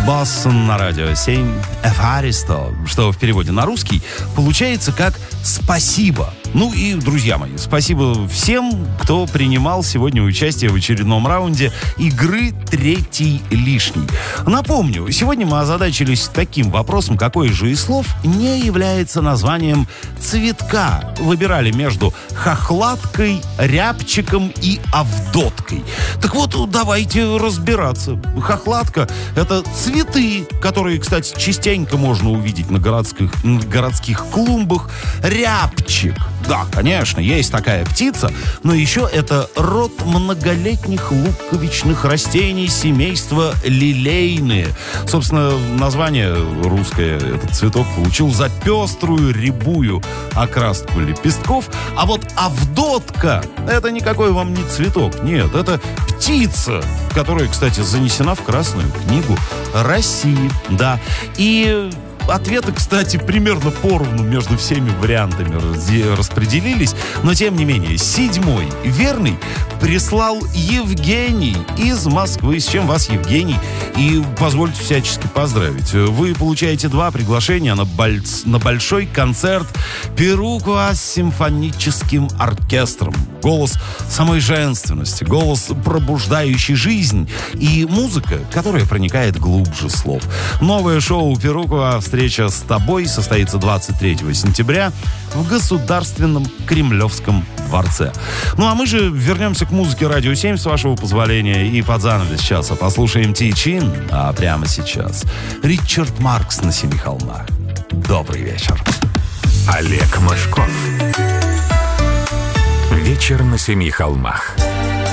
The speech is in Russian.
Боссон на радио 7. Эфаристо, что в переводе на русский получается как «спасибо». Ну и, друзья мои, спасибо всем, кто принимал сегодня участие в очередном раунде игры «Третий лишний». Напомню, сегодня мы озадачились таким вопросом, какой же из слов не является названием цветка. Выбирали между хохлаткой, рябчиком и авдоткой. Так вот, давайте разбираться. Хохлатка — это цветы, которые, кстати, частенько можно увидеть на городских клумбах. Рябчик. Да, конечно, есть такая птица, но еще это род многолетних луковичных растений семейства лилейные. Собственно, название русское этот цветок получил за пеструю рябую окраску лепестков. А вот авдотка — это никакой вам не цветок, нет, это птица, которая, кстати, занесена в Красную книгу России. Да, и... ответы, кстати, примерно поровну между всеми вариантами распределились, но тем не менее, 7-й верный прислал Евгений из Москвы. С чем вас, Евгений? И позвольте всячески поздравить. Вы получаете 2 приглашения на большой концерт Перукуа с симфоническим оркестром. Голос самой женственности, голос, пробуждающий жизнь, и музыка, которая проникает глубже слов. Новое шоу Перукуа «Встреча с тобой» состоится 23 сентября в Государственном Кремлевском дворце. Ну а мы же вернемся к музыке «Радио 7», с вашего позволения, и под занавес часа послушаем Тичин, а прямо сейчас Ричард Маркс на «Семи холмах». Добрый вечер. Олег Мошков. Вечер на 7 холмах.